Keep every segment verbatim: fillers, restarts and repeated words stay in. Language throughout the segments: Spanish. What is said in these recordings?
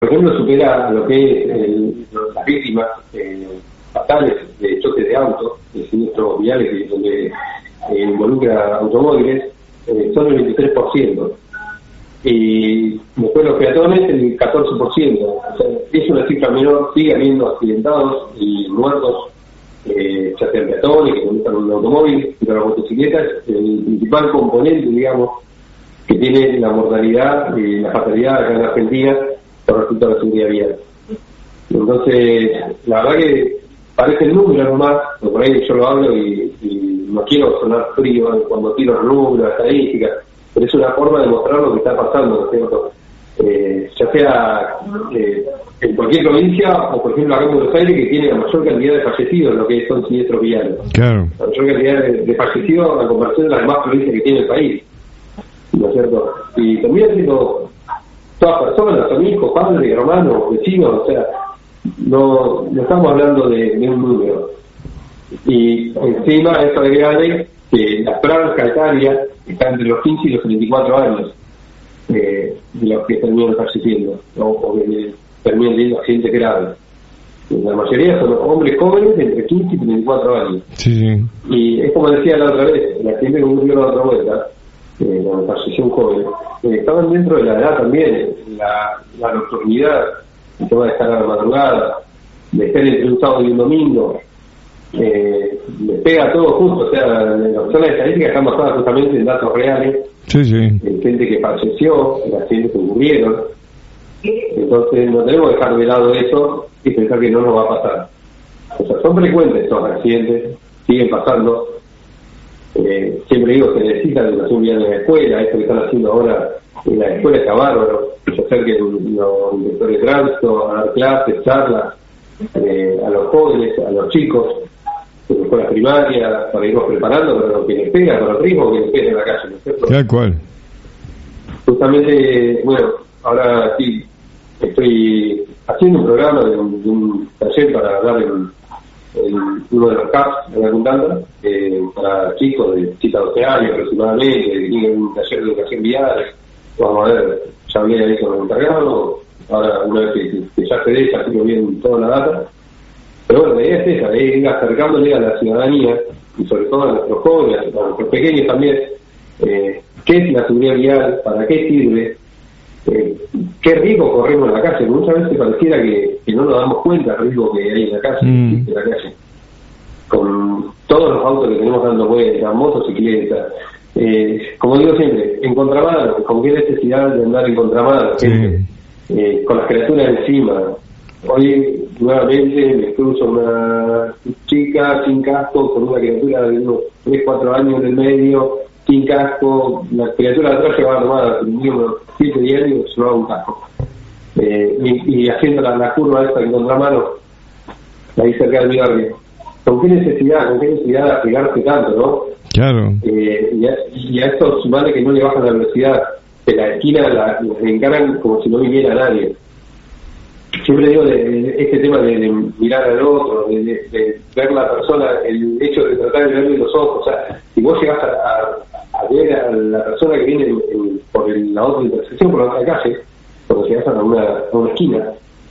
por ejemplo, supera lo que es el, las víctimas eh, fatales de choques de auto, de siniestros viales que donde eh, involucra automóviles, eh, son el veintitrés por ciento. Y después los peatones el catorce por ciento. O sea, es una cifra menor, sigue habiendo accidentados y muertos, eh, ya sean peatones que conducen un automóvil, pero la motocicleta es el principal componente, digamos, que tiene la mortalidad y la fatalidad acá en Argentina con respecto a la seguridad vial. Entonces, la verdad que parece el número nomás, por ahí yo lo hablo y, y no quiero sonar frío cuando tiro los números, las estadísticas, pero es una forma de mostrar lo que está pasando, ¿no es cierto? Eh, ya sea eh, en cualquier provincia o, por ejemplo, acá en Buenos Aires, que tiene la mayor cantidad de fallecidos en lo que son siniestros viales. Claro. La mayor cantidad de, de fallecidos a comparación de las demás provincias que tiene el país, ¿no es cierto? Y también siendo todas personas, son hijos, padres, hermanos, vecinos, o sea, no, no estamos hablando de, de un número. Y encima a eso agregarle que la franja etaria está entre los quince y los treinta y cuatro años eh, de los que terminan falleciendo, ¿no? O que terminan teniendo accidentes graves. La mayoría son hombres jóvenes de entre quince y treinta y cuatro años. Sí, sí. Y es como decía la otra vez, el accidente que ocurrió la otra vuelta, eh, cuando falleció un joven, eh, estaban dentro de la edad también, la, la nocturnidad, el tema de estar a la madrugada, de estar entre un sábado y un domingo, eh, le pega todo justo, o sea, las zonas estadísticas están basadas justamente en datos reales, sí, sí. en gente que falleció, en accidentes que ocurrieron. Entonces no tenemos que dejar de lado eso y pensar que no nos va a pasar. O sea, son frecuentes estos accidentes, siguen pasando. Eh, siempre digo, se necesita educación vial en la escuela, esto que están haciendo ahora en la escuela está bárbaro, que se acerquen los inspectores de tránsito a dar clases, charlas, eh, a los jóvenes, a los chicos, de la escuela primaria, para irnos preparando para lo que les pega, para el ritmo que les pega en la calle, ¿no es cierto? Tal cual. Justamente, bueno, ahora sí, estoy haciendo un programa de un, de un taller para dar el, el, uno de los C A P en la Cuntanda, eh, para chicos de siete a doce años aproximadamente, que tienen un taller de educación vial. Vamos a ver, ya hablé ahí con el encargado, ahora una vez que, que ya se dé, ya tengo bien toda la data. Pero bueno, la idea es esa, es ir acercándole a la ciudadanía, y sobre todo a nuestros jóvenes, a nuestros pequeños también, eh, qué es la seguridad vial, para qué sirve, eh, qué riesgo corremos en la calle. Muchas veces pareciera que, que no nos damos cuenta del riesgo que hay en la calle, mm. en la calle, con todos los autos que tenemos dando vueltas, motocicletas, eh, como digo siempre, en contramano, con qué necesidad de andar en contramano, sí. eh, con las criaturas encima. Hoy nuevamente me cruzo una chica sin casco con una criatura de unos tres cuatro años en el medio, sin casco, la criatura de atrás llevaba armada, unos siete diez años, llevaba un casco. Eh, y, y haciendo la, la curva esta en contramano, ahí cerca de mi barrio. ¿Con qué necesidad, con qué necesidad de pegarse tanto, no? Claro. Eh, y, a, y a estos humanos que no le bajan la velocidad, de la esquina la, la encaran como si no viniera nadie. Siempre digo de, de este tema de, de mirar al otro, de, de, de ver la persona, el hecho de tratar de verle los ojos. O sea, si vos llegás a, a, a ver a la persona que viene en, en, por el, la otra intersección, por la otra calle, cuando llegás a una, a una esquina,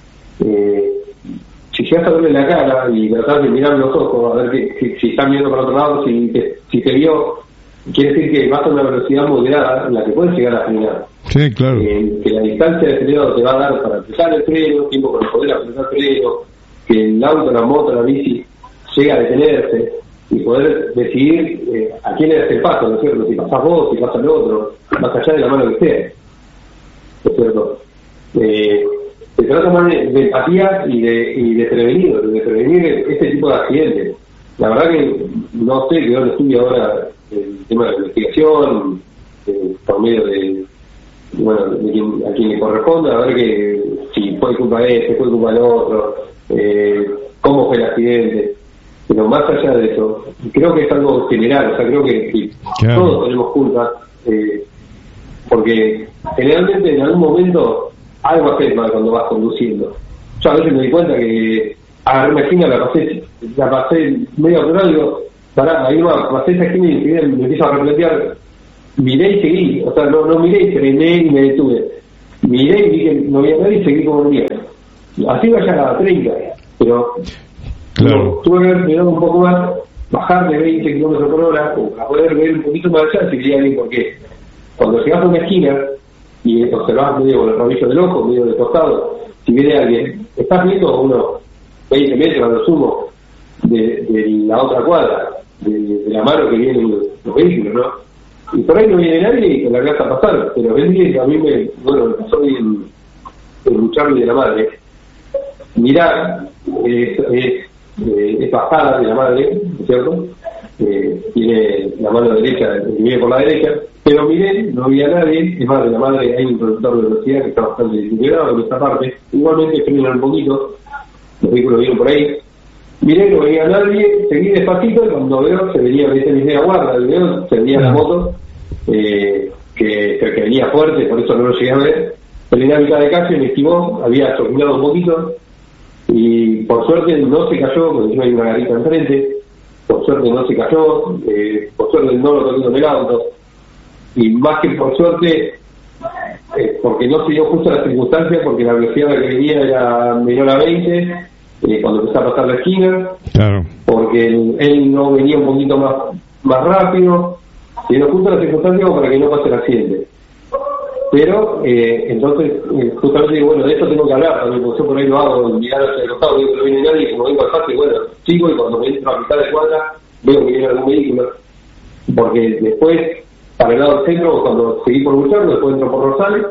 eh, si llegas a verle la cara y tratar de mirar los ojos, a ver que, si, si están viendo para otro lado, si te, si te vio, quiere decir que vas a una velocidad moderada en la que puedes llegar a frenar. Sí, claro. Eh, que la distancia de frenado te va a dar para apretar el freno, tiempo para poder apretar el freno, que el auto, la moto, la bici llega a detenerse y poder decidir eh, a quién le das el paso, ¿no es cierto? Si pasás vos, si pasa el otro, más allá de la mano que esté, ¿no es cierto? Eh, se trata más de, de empatía y de, y de prevenir, de prevenir este tipo de accidentes. La verdad que no sé qué dónde estudia ahora el tema de la investigación, eh, por medio de, bueno, de quien, a quien le corresponda, a ver que si fue culpa de este, fue culpa del otro, eh, cómo fue el accidente. Pero más allá de eso, creo que es algo general, o sea, creo que, que claro. Todos tenemos culpa, eh, porque generalmente en algún momento algo haces mal cuando vas conduciendo. Yo a veces me di cuenta que a una esquina la pasé, la pasé medio apurado y digo, pará, ahí va, pasé esa esquina y me empiezo a replantear, miré y seguí, o sea, no, no miré y frené y me detuve. miré y vi que no había nadie y seguí como venía. Así vaya a treinta, pero claro. no, tuve que haber mirado un poco más, bajar de veinte kilómetros por hora, para poder ver un poquito más allá si veía alguien, porque cuando llegas a una esquina y observas medio con el rabillo del ojo, medio de costado, si viene alguien, estás viendo unos veinte metros a lo sumo de, de la otra cuadra, de, de la mano que vienen los, los vehículos, ¿no? Y por ahí no viene nadie y te la vas a pasar, pero ven que a mí me, bueno, me pasó bien el lucharme de la madre. Mirar es, es, es bajada de la madre, ¿no es cierto? Eh, tiene la mano derecha, viene por la derecha, pero miré, no había nadie, es más, de la madre hay un productor de velocidad que está bastante deteriorado en esta parte, igualmente frenan un poquito, los vehículos vienen por ahí, miré, no veía nadie, seguí despacito y cuando veo se venía, viste, mi media guarda, veo, se venía la moto, eh, que, que venía fuerte, por eso no lo llegué a ver, frené a mitad de calle, me esquivó, había chocado un poquito, y por suerte no se cayó, porque yo hay una garita enfrente, por suerte no se cayó, eh, por suerte no lo toqué con el auto, y más que por suerte, eh, porque no se dio justo la circunstancia, porque la velocidad a la que venía era menor a veinte, eh, cuando empezó a pasar la esquina, claro. porque él, él no venía un poquito más, más rápido, se dio justo la circunstancia como para que no pase el accidente. Pero, eh, entonces, eh, justamente digo, bueno, de esto tengo que hablar, también, porque yo por ahí lo hago, mirar hacia el costado, digo que no viene nadie, y como vengo al patio, bueno, sigo, y cuando me entro a mitad de cuadra, veo que viene algún vehículo, porque después, para el lado del centro, cuando seguí por Buchardo, después entro por Rosales,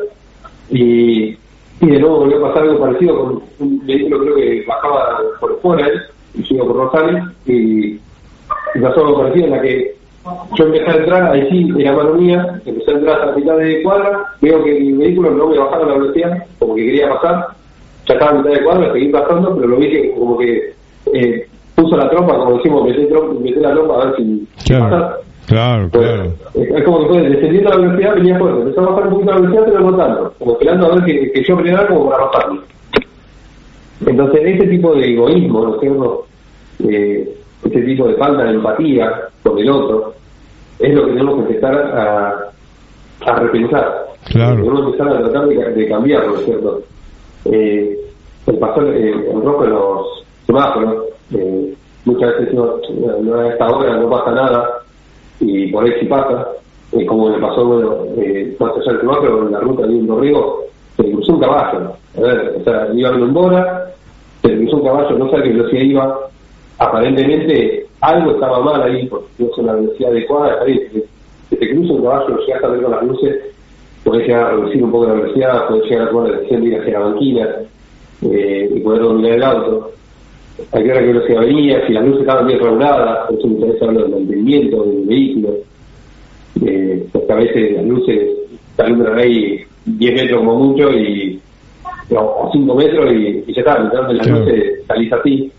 y, y de nuevo volvió a pasar algo parecido con un vehículo, creo que bajaba por fuera, ¿eh? Y sigo por Rosales, y, y pasó algo parecido en la que yo empecé a entrar, ahí sí, era mano mía, empecé a entrar a la mitad de cuadra, veo que el vehículo no me bajaba la velocidad, como que quería pasar, ya estaba a mitad de cuadra, seguí pasando, pero lo vi que como que eh, puso la trompa, como decimos, meté, trompa, meté la trompa a ver si claro, pasaba. Claro, pues, claro. Es, es como que fue descendiendo la velocidad, venía fuerte, empezó a bajar un poquito la velocidad, pero no tanto, como esperando a ver que, que yo frenara como para bajarlo. Entonces, ese tipo de egoísmo, ¿no es cierto? Eh, ese tipo de falta de empatía con el otro, es lo que tenemos que empezar a, a repensar. Claro. Tenemos que empezar a tratar de, de cambiarlo, ¿no es cierto? Eh, el pasar eh, en rojo en los semáforos, eh, muchas veces no, no a esta hora no pasa nada, y por ahí sí pasa, eh, como me pasó, bueno, eh, más allá del semáforo, en la ruta de un Dorrego, se le cruzó un caballo. A ver, o sea, iba en Bora, se le cruzó un caballo, no sé a qué velocidad iba, aparentemente algo estaba mal ahí, porque no es una velocidad adecuada, que se te cruza un caballo, lo llegas a ver con las luces, podés llegar a reducir un poco la velocidad, podés llegar a tomar la decisión de ir hacia la banquina, eh, y poder dominar el auto. Hay que ver a qué velocidad venía, si las luces estaban bien reguladas, por eso me interesa hablar del mantenimiento del vehículo, eh, porque a veces las luces te alumbran ahí diez metros como mucho, y no, o cinco metros, y, y ya está, mientras de las claro. luces salís así.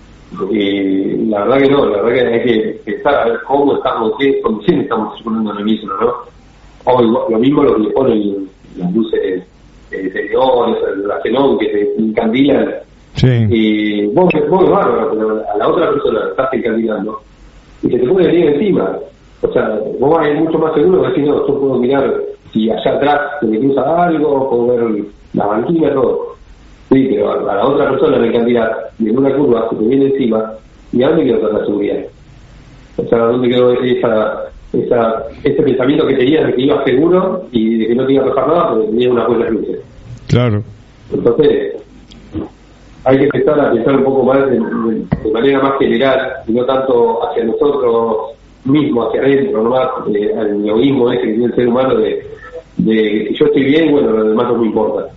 Y la verdad que no, la verdad que hay que pensar a ver cómo estamos, qué condiciones estamos circulando en el mismo, ¿no? O igual, lo mismo lo que le ponen las luces de, de neón, la xenón que te encandilan, sí. Y vos, vos es bárbaro, pero a la otra persona la estás encandilando y se te pone venir encima. O sea, vos vas a ir mucho más seguro que decir, no, yo puedo mirar si allá atrás se me cruza algo, puedo ver la banquina, todo. Sí, pero a, a la otra persona me encandila y en una curva se te viene encima, ¿y a dónde quedó toda la seguridad? O sea, ¿a dónde quedó esa, esa, ese pensamiento que tenías de que ibas seguro y de que no te iba a pasar nada porque tenías unas buenas luces? Claro. Entonces, hay que empezar a pensar un poco más de, de, de manera más general y no tanto hacia nosotros mismos, hacia adentro, no más eh, al egoísmo ese que tiene el ser humano de, de si yo estoy bien, bueno, lo demás no me importa.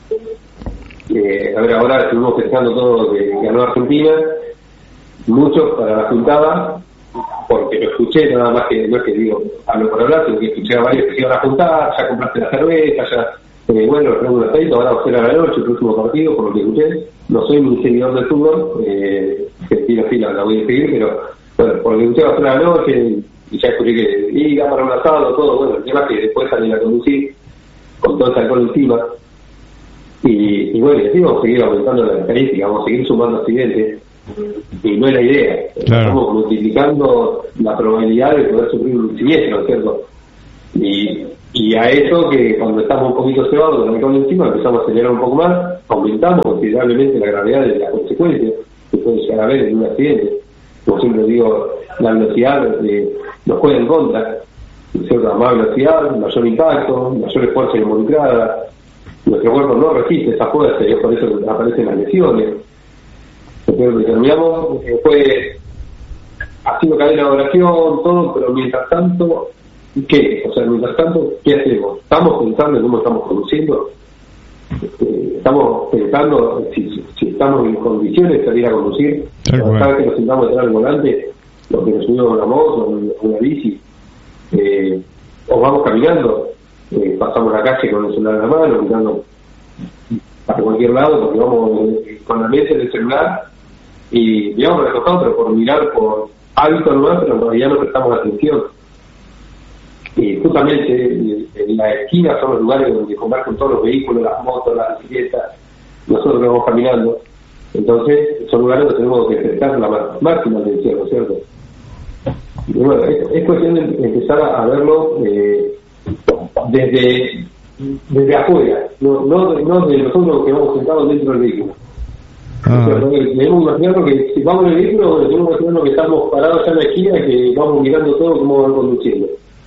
Eh, a ver, ahora estuvimos pensando todo que ganó Argentina, muchos para la juntada, porque lo escuché, nada más que, no es que digo, hablo por hablar, sino que escuché a varios que se iban a juntar, ya compraste la cerveza, ya, eh, bueno, lo traigo un aceite, ahora va a ser a la noche, el próximo partido, por lo que escuché. No soy un seguidor del fútbol, eh, Argentina sí la, la voy a seguir, pero bueno, por lo que escuché va a ser a la noche, y ya escuché que iba para un asado, todo, bueno, el tema es que después salí a conducir, con todo ese alcohol encima. Y, y bueno, y así vamos a seguir aumentando la estadística, vamos a seguir sumando accidentes, y no es la idea. Claro. Estamos multiplicando la probabilidad de poder sufrir un siniestro, ¿no es cierto? Y y a eso que cuando estamos un poquito cebados con el alcohol encima empezamos a acelerar un poco más, aumentamos considerablemente la gravedad de las consecuencias que puede llegar a haber en un accidente. Como siempre digo, la velocidad eh, nos juega en contra, ¿cierto? Más velocidad, mayor impacto, mayor fuerza involucrada, nuestro cuerpo no resiste esa fuerza y es por eso que aparecen las lesiones. Entonces lo que terminamos eh, fue haciendo cadena de oración, todo, pero mientras tanto, ¿qué? O sea, mientras tanto, ¿qué hacemos? ¿Estamos pensando en cómo estamos conduciendo? Eh, ¿Estamos pensando si, si estamos en condiciones de salir a conducir? Cada vez que nos sentamos detrás del volante, los que nos subimos a una moto o una bici, eh, o vamos caminando, eh, pasamos la calle con el celular en la mano, mirando para cualquier lado, porque vamos eh, con la mente del celular y digamos recostados, pero por mirar por hábito nomás, pero en realidad no prestamos atención. Y justamente en la esquina son los lugares donde convergen todos los vehículos, las motos, las bicicletas, nosotros vamos caminando, entonces son lugares donde tenemos que prestar la máxima atención, ¿no es cierto? Y bueno, es, es cuestión de empezar a, a verlo eh, desde desde afuera, no, no, no de nosotros que vamos sentados dentro del vehículo. Ah. O sea, debemos imaginarnos que si vamos en el vehículo, debemos imaginarnos que estamos parados ya en la esquina y que vamos mirando todo cómo van conduciendo.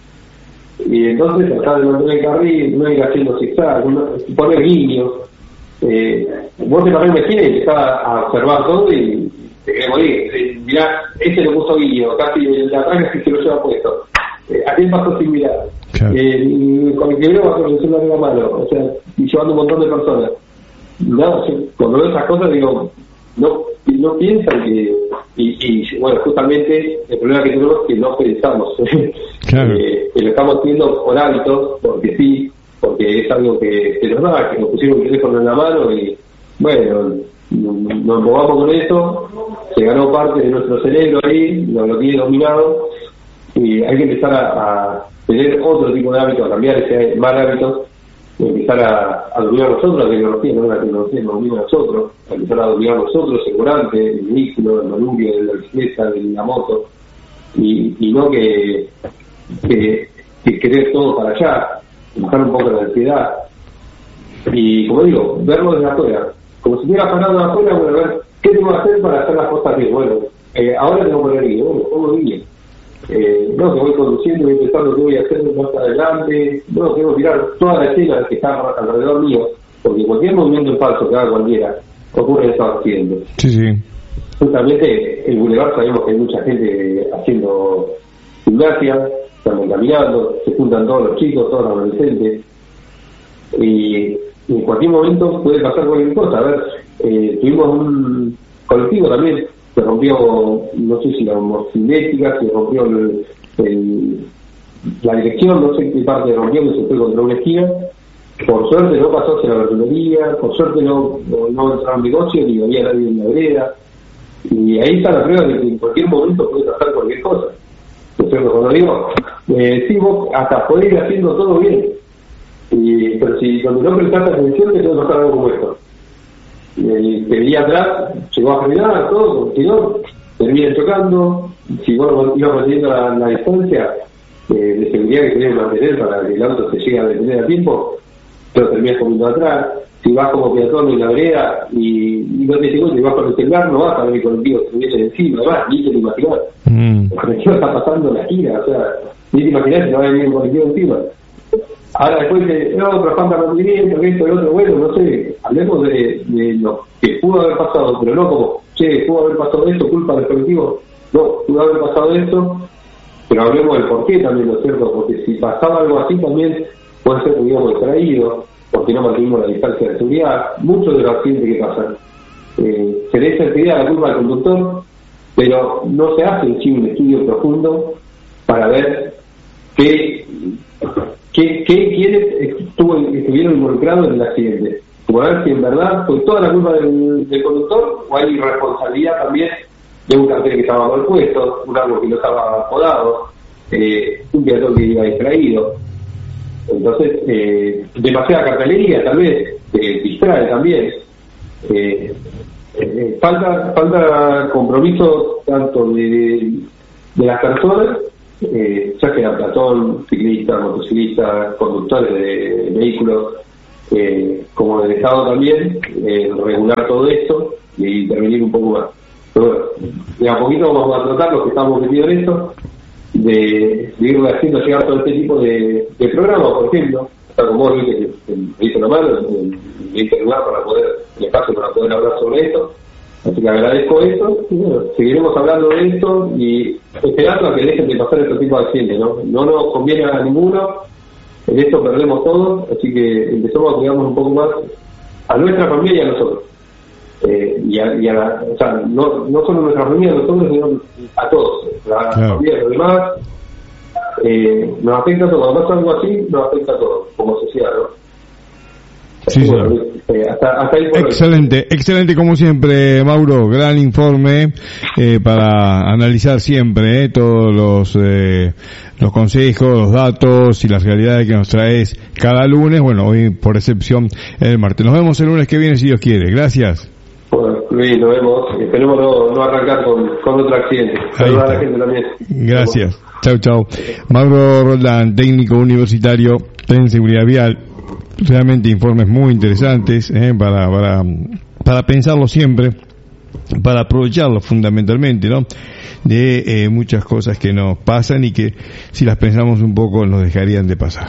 Y entonces tratar de mantener el carril, no ir haciendo zigzag, no, poner guiños. Eh, vos te parás en la esquina y empezás a observar todo y te querés morir. Eh, mirá, ese le puso guiño, casi el de atrás casi se lo lleva puesto. Eh, ¿A quién pasó sin mirar? Claro. Eh, con el que veo va con el celular en la mano, o sea, y llevando un montón de personas. No, cuando veo esas cosas digo, no, no piensan que, y, y bueno, justamente el problema que tenemos es que no pensamos, claro. eh, que lo estamos haciendo por hábitos, porque sí, porque es algo que se nos da, que nos pusieron el teléfono en la mano y bueno, nos movamos con eso, se ganó parte de nuestro cerebro ahí, nos lo tiene dominado y hay que empezar a, a tener otro tipo de hábitos, a cambiar ese mal hábito, empezar a, a dominar nosotros la tecnología, no la tecnología nos domina a nosotros, a empezar a dominar nosotros el volante, el vehículo, el manubrio de la bicicleta, de la moto, y, y no que, que, que querer todo para allá, bajar un poco la ansiedad, y como digo, verlo desde afuera, como si estuviera parado de afuera, bueno, a ver, ¿qué tengo que hacer para hacer las cosas bien? Bueno, eh, ahora tengo que poner guía, bueno, pongo guía. Eh, no, que voy conduciendo, voy pensando qué voy a hacer más adelante, no, tengo que mirar toda la escena que está alrededor mío, porque cualquier movimiento en falso que haga cualquiera, ocurre estos accidentes. Sí, sí. Justamente el Boulevard sabemos que hay mucha gente haciendo gimnasia, están caminando, se juntan todos los chicos, todos los adolescentes, y en cualquier momento puede pasar cualquier cosa. A ver, eh, tuvimos un colectivo también, se rompió, no sé si la homocinética, se rompió el, el, la dirección, no sé qué parte rompió, que se fue contra una esquina. Por suerte no pasó hacia la verdulería, por suerte no, no, no entraron negocios ni había nadie en la vereda. Y ahí está la prueba de que en cualquier momento puede pasar cualquier cosa. Entonces, cuando digo, eh, sí, vos hasta podés ir haciendo todo bien, y, pero si cuando no prestás atención te puede pasar algo como esto. El que venía atrás llegó a frenar, todo, continuó, termina chocando. Si vos ibas manteniendo la, la distancia eh, de seguridad que tenés que mantener para que el auto se llegue a detener a tiempo, pero terminas comiendo atrás. Si vas como peatón en la vereda y, y no te llegó, si vas con el celular, no vas a ver el colectivo que te viene encima, además, ni te lo imaginás. Mm. El colectivo está pasando en la esquina, o sea, ni te imaginás que te va a venir el colectivo encima. Ahora después de, no, pero falta mantenimiento, que esto y otro, bueno, no sé, hablemos de, de lo que pudo haber pasado, pero no como, che, pudo haber pasado esto, culpa del colectivo, no, pudo haber pasado esto, pero hablemos del por qué también, ¿no es cierto? Porque si pasaba algo así también puede ser que hubiéramos distraído, porque no mantenimos la distancia de seguridad, muchos de los accidentes que pasan. Eh, se le echa enseguida la culpa al conductor, pero no se hace en sí un estudio profundo para ver qué... ¿Qué, qué quiénes estuvo, estuvieron involucrados en el accidente? Como a ver si en verdad fue toda la culpa del, del conductor o hay responsabilidad también de un cartel que estaba mal puesto, un árbol que no estaba podado, eh, un peatón que iba distraído. Entonces, eh, demasiada cartelería tal vez, eh, distrae también. Eh, eh, falta, falta compromiso tanto de, de las personas eh, ya sea peatón, ciclista, motociclista, conductores de vehículos, eh, como del Estado también, eh, regular todo esto y intervenir un poco más. Pero bueno, de a poquito vamos a tratar los que estamos metidos en esto, de, de ir haciendo llegar todo este tipo de, de programas, por ejemplo, está como vos que me hizo la mano, me hizo el lugar para poder, el espacio para poder hablar sobre esto. Así que agradezco esto, y bueno, seguiremos hablando de esto y esperando a que dejen de pasar este tipo de accidentes, ¿no? No nos conviene a ninguno, en esto perdemos todos, así que empezamos a cuidarnos un poco más a nuestra familia y a nosotros. Eh, y a, y a la, o sea, no, no solo a nuestra familia, a nosotros, sino a todos, a la familia de los demás. Eh, nos afecta a todos, cuando pasa algo así, nos afecta a todos, como sociedad, ¿no? Sí, sí. Bueno, eh, hasta, hasta ahí excelente, hoy. excelente como siempre, Mauro, gran informe eh, para analizar siempre eh, todos los eh, los consejos, los datos y las realidades que nos traes cada lunes, bueno, hoy por excepción el martes. Nos vemos el lunes que viene si Dios quiere, gracias. Bueno, Luis, nos vemos, esperemos no, no arrancar con, con otro accidente. Saludar a la gente también. Gracias, chau chau. Mauro Roldán, técnico universitario en seguridad vial. Realmente informes muy interesantes eh, para, para para pensarlo siempre, para aprovecharlo fundamentalmente, ¿no? De eh, muchas cosas que nos pasan y que si las pensamos un poco nos dejarían de pasar.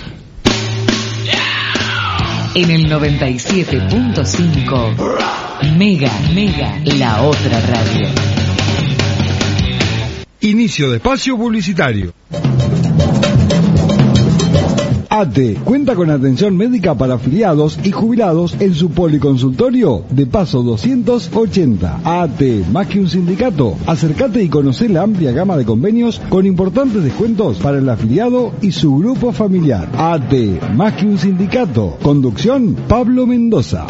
En el noventa y siete punto cinco Mega, Mega, la otra radio. Inicio de espacio publicitario. A T E cuenta con atención médica para afiliados y jubilados en su policonsultorio de Paso doscientos ochenta. A T E, más que un sindicato, acércate y conoce la amplia gama de convenios con importantes descuentos para el afiliado y su grupo familiar. A T E, más que un sindicato. Conducción, Pablo Mendoza.